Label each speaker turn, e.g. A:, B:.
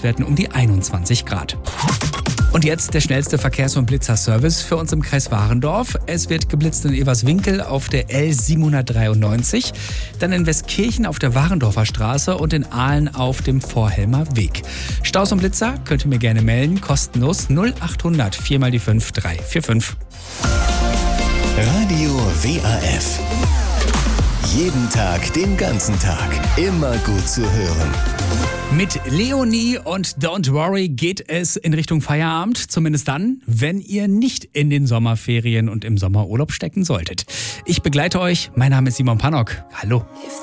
A: Höchstwerten um die 21 Grad. Und jetzt der schnellste Verkehrs- und Blitzerservice für uns im Kreis Warendorf. Es wird geblitzt in Everswinkel auf der L793, dann in Westkirchen auf der Warendorfer Straße und in Ahlen auf dem Vorhelmer Weg. Staus und Blitzer könnt ihr mir gerne melden, kostenlos 0800 4 mal die 5 345.
B: Radio WAF. Jeden Tag, den ganzen Tag. Immer gut zu hören.
A: Mit Leonie und Don't Worry geht es in Richtung Feierabend. Zumindest dann, wenn ihr nicht in den Sommerferien und im Sommerurlaub stecken solltet. Ich begleite euch. Mein Name ist Simon Pannock. Hallo.